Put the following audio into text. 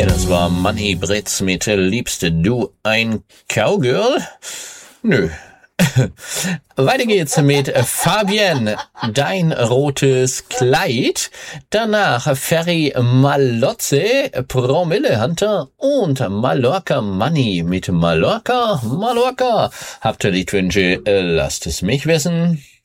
Das war Money Britz mit Liebste du ein Cowgirl? Nö. Weiter geht's mit Fabienne, dein rotes Kleid. Danach Ferry Malotze, Promille Hunter und Mallorca Money mit Mallorca. Habt ihr Liedwünsche? Lasst es mich wissen.